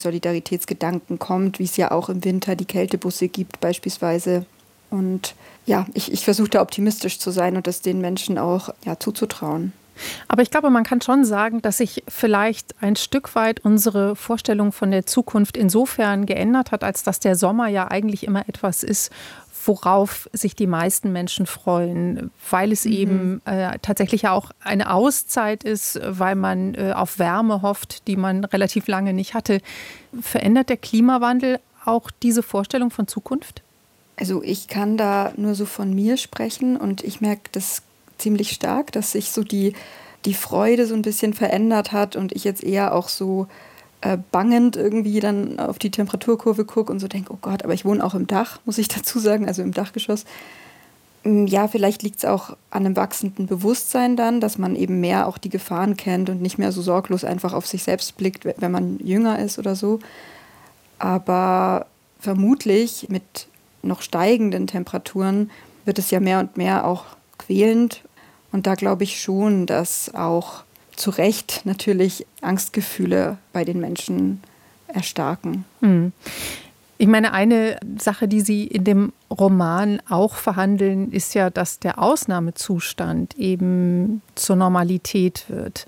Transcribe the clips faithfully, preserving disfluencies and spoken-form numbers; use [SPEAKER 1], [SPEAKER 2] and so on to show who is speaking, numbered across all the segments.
[SPEAKER 1] Solidaritätsgedanken kommt, wie es ja auch im Winter die Kältebusse gibt beispielsweise. Und ja, ich, ich versuche da optimistisch zu sein und das den Menschen auch ja, zuzutrauen.
[SPEAKER 2] Aber ich glaube, man kann schon sagen, dass sich vielleicht ein Stück weit unsere Vorstellung von der Zukunft insofern geändert hat, als dass der Sommer ja eigentlich immer etwas ist, worauf sich die meisten Menschen freuen, weil es mhm. eben äh, tatsächlich ja auch eine Auszeit ist, weil man äh, auf Wärme hofft, die man relativ lange nicht hatte. Verändert der Klimawandel auch diese Vorstellung von Zukunft?
[SPEAKER 1] Also ich kann da nur so von mir sprechen und ich merke das ziemlich stark, dass sich so die, die Freude so ein bisschen verändert hat und ich jetzt eher auch so äh, bangend irgendwie dann auf die Temperaturkurve gucke und so denke, oh Gott, aber ich wohne auch im Dach, muss ich dazu sagen, also im Dachgeschoss. Ja, vielleicht liegt es auch an einem wachsenden Bewusstsein dann, dass man eben mehr auch die Gefahren kennt und nicht mehr so sorglos einfach auf sich selbst blickt, wenn man jünger ist oder so. Aber vermutlich mit noch steigenden Temperaturen wird es ja mehr und mehr auch quälend. Und da glaube ich schon, dass auch zu Recht natürlich Angstgefühle bei den Menschen erstarken.
[SPEAKER 2] Hm. Ich meine, eine Sache, die Sie in dem Roman auch verhandeln, ist ja, dass der Ausnahmezustand eben zur Normalität wird.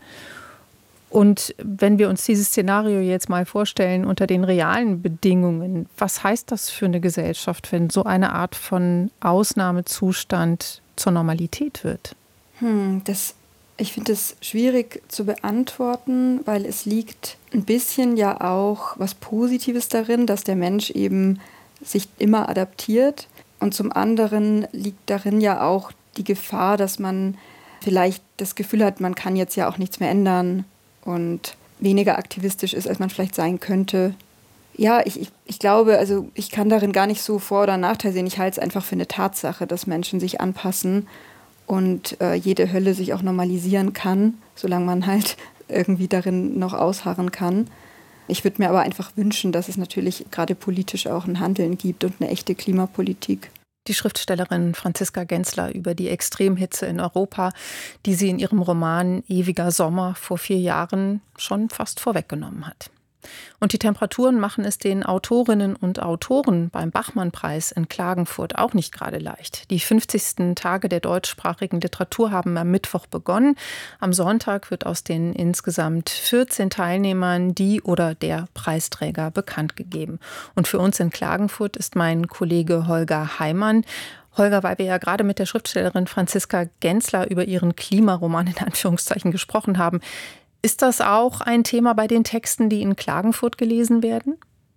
[SPEAKER 2] Und wenn wir uns dieses Szenario jetzt mal vorstellen unter den realen Bedingungen, was heißt das für eine Gesellschaft, wenn so eine Art von Ausnahmezustand zur Normalität wird?
[SPEAKER 1] Hm, das, ich finde es schwierig zu beantworten, weil es liegt ein bisschen ja auch was Positives darin, dass der Mensch eben sich immer adaptiert. Und zum anderen liegt darin ja auch die Gefahr, dass man vielleicht das Gefühl hat, man kann jetzt ja auch nichts mehr ändern und weniger aktivistisch ist, als man vielleicht sein könnte. Ja, ich, ich, ich glaube, also ich kann darin gar nicht so Vor- oder Nachteil sehen. Ich halte es einfach für eine Tatsache, dass Menschen sich anpassen und äh, jede Hölle sich auch normalisieren kann, solange man halt irgendwie darin noch ausharren kann. Ich würde mir aber einfach wünschen, dass es natürlich gerade politisch auch ein Handeln gibt und eine echte Klimapolitik.
[SPEAKER 2] Die Schriftstellerin Franziska Gensler über die Extremhitze in Europa, die sie in ihrem Roman Ewiger Sommer vor vier Jahren schon fast vorweggenommen hat. Und die Temperaturen machen es den Autorinnen und Autoren beim Bachmann-Preis in Klagenfurt auch nicht gerade leicht. Die fünfzigsten Tage der deutschsprachigen Literatur haben am Mittwoch begonnen. Am Sonntag wird aus den insgesamt vierzehn Teilnehmern die oder der Preisträger bekannt gegeben. Und für uns in Klagenfurt ist mein Kollege Holger Heimann. Holger, weil wir ja gerade mit der Schriftstellerin Franziska Gensler über ihren Klimaroman in Anführungszeichen gesprochen haben, ist das auch ein Thema bei den Texten, die in Klagenfurt gelesen werden?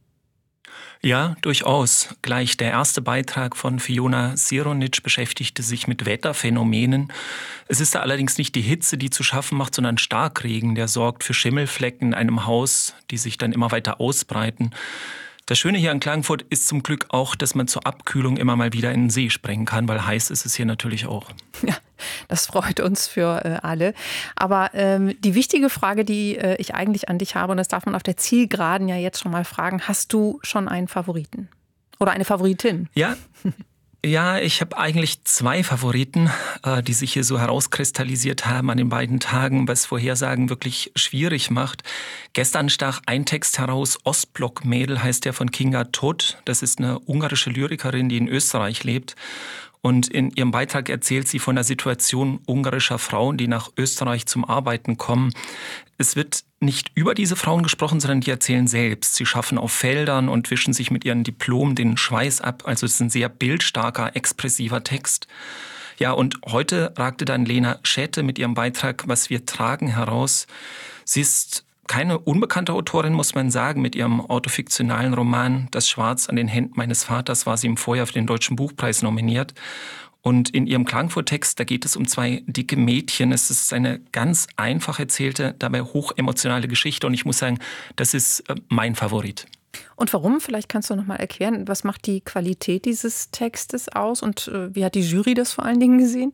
[SPEAKER 3] Ja, durchaus. Gleich der erste Beitrag von Fiona Sironitsch beschäftigte sich mit Wetterphänomenen. Es ist da allerdings nicht die Hitze, die zu schaffen macht, sondern Starkregen, der sorgt für Schimmelflecken in einem Haus, die sich dann immer weiter ausbreiten. Das Schöne hier in Klagenfurt ist zum Glück auch, dass man zur Abkühlung immer mal wieder in den See springen kann, weil heiß ist es hier natürlich auch.
[SPEAKER 2] Ja, das freut uns für äh, alle. Aber ähm, die wichtige Frage, die äh, ich eigentlich an dich habe, und das darf man auf der Zielgeraden ja jetzt schon mal fragen, hast du schon einen Favoriten? Oder eine Favoritin?
[SPEAKER 3] Ja. Ja, ich habe eigentlich zwei Favoriten, äh, die sich hier so herauskristallisiert haben an den beiden Tagen, was Vorhersagen wirklich schwierig macht. Gestern stach ein Text heraus, Ostblock-Mädel heißt der, von Kinga Todt. Das ist eine ungarische Lyrikerin, die in Österreich lebt. Und in ihrem Beitrag erzählt sie von der Situation ungarischer Frauen, die nach Österreich zum Arbeiten kommen. Es wird nicht über diese Frauen gesprochen, sondern die erzählen selbst. Sie schaffen auf Feldern und wischen sich mit ihren Diplomen den Schweiß ab. Also es ist ein sehr bildstarker, expressiver Text. Ja, und heute ragte dann Lena Schäte mit ihrem Beitrag Was wir tragen heraus. Sie ist keine unbekannte Autorin, muss man sagen. Mit ihrem autofiktionalen Roman Das Schwarz an den Händen meines Vaters war sie im Vorjahr für den Deutschen Buchpreis nominiert. Und in ihrem Klagenfurt-Text, da geht es um zwei dicke Mädchen. Es ist eine ganz einfach erzählte, dabei hochemotionale Geschichte. Und ich muss sagen, das ist mein Favorit.
[SPEAKER 2] Und warum? Vielleicht kannst du noch mal erklären, was macht die Qualität dieses Textes aus? Und wie hat die Jury das vor allen Dingen gesehen?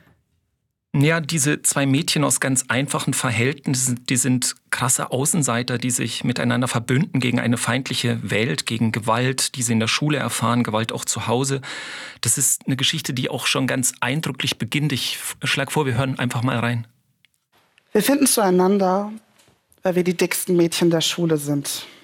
[SPEAKER 3] Ja, diese zwei Mädchen aus ganz einfachen Verhältnissen, die sind krasse Außenseiter, die sich miteinander verbünden gegen eine feindliche Welt, gegen Gewalt, die sie in der Schule erfahren, Gewalt auch zu Hause. Das ist eine Geschichte, die auch schon ganz eindrücklich beginnt. Ich schlage vor, wir hören einfach mal rein.
[SPEAKER 4] Wir finden zueinander, weil wir die dicksten Mädchen der Schule sind.